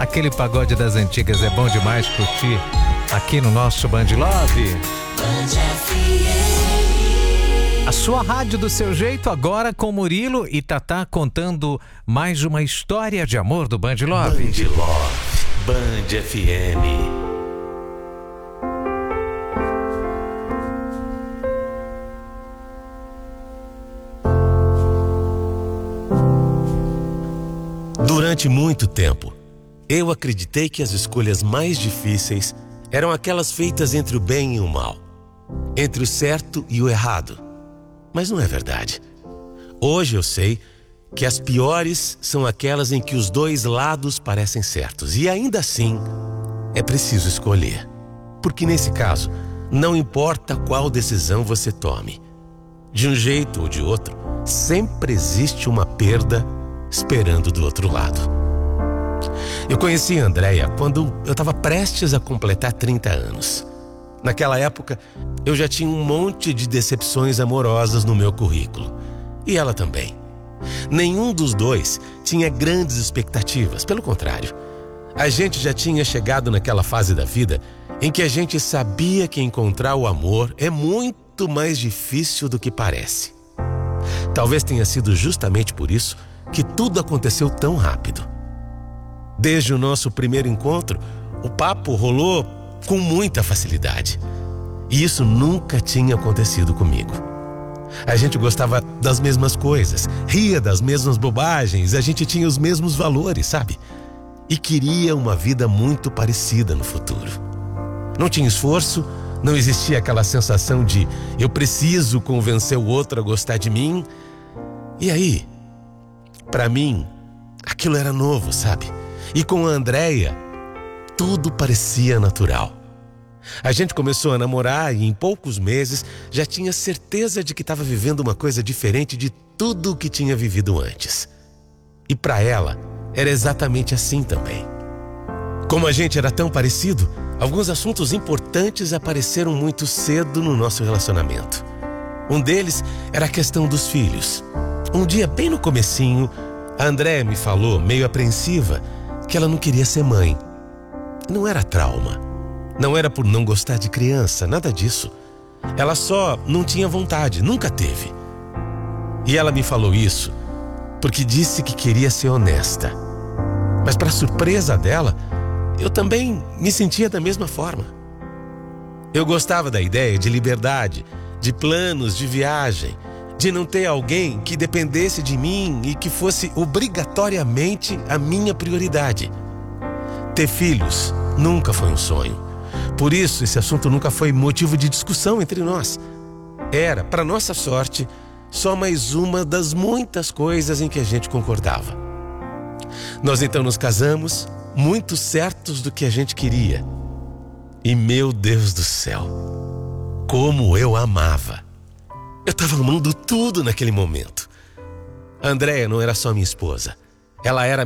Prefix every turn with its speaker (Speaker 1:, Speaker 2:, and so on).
Speaker 1: Aquele pagode das antigas é bom demais curtir aqui no nosso Band Love. A sua rádio do seu jeito, agora com Murilo e Tatá contando mais uma história de amor do Band Love.
Speaker 2: Band Love, Band FM. Durante muito tempo, eu acreditei que as escolhas mais difíceis eram aquelas feitas entre o bem e o mal, entre o certo e o errado. Mas não é verdade. Hoje eu sei que as piores são aquelas em que os dois lados parecem certos. E ainda assim, é preciso escolher. Porque nesse caso, não importa qual decisão você tome, de um jeito ou de outro, sempre existe uma perda esperando do outro lado. Eu conheci a Andréia quando eu estava prestes a completar 30 anos. Naquela época, eu já tinha um monte de decepções amorosas no meu currículo. E ela também. Nenhum dos dois tinha grandes expectativas, pelo contrário. A gente já tinha chegado naquela fase da vida em que a gente sabia que encontrar o amor é muito mais difícil do que parece. Talvez tenha sido justamente por isso que tudo aconteceu tão rápido. Desde o nosso primeiro encontro, o papo rolou com muita facilidade. E isso nunca tinha acontecido comigo. A gente gostava das mesmas coisas, ria das mesmas bobagens, a gente tinha os mesmos valores, sabe? E queria uma vida muito parecida no futuro. Não tinha esforço, não existia aquela sensação de eu preciso convencer o outro a gostar de mim. E aí, pra mim, aquilo era novo, sabe? E com a Andréia, tudo parecia natural. A gente começou a namorar e em poucos meses já tinha certeza de que estava vivendo uma coisa diferente de tudo o que tinha vivido antes. E pra ela, era exatamente assim também. Como a gente era tão parecido, alguns assuntos importantes apareceram muito cedo no nosso relacionamento. Um deles era a questão dos filhos. Um dia, bem no comecinho, a Andréia me falou, meio apreensiva, que ela não queria ser mãe. Não era trauma. Não era por não gostar de criança, nada disso. Ela só não tinha vontade, nunca teve. E ela me falou isso porque disse que queria ser honesta. Mas para surpresa dela, eu também me sentia da mesma forma. Eu gostava da ideia de liberdade, de planos, de viagem, de não ter alguém que dependesse de mim e que fosse obrigatoriamente a minha prioridade. Ter filhos nunca foi um sonho. Por isso, esse assunto nunca foi motivo de discussão entre nós. Era, para nossa sorte, só mais uma das muitas coisas em que a gente concordava. Nós então nos casamos, muito certos do que a gente queria. E meu Deus do céu, como eu amava! Eu estava amando tudo naquele momento. A Andréia não era só minha esposa. Ela era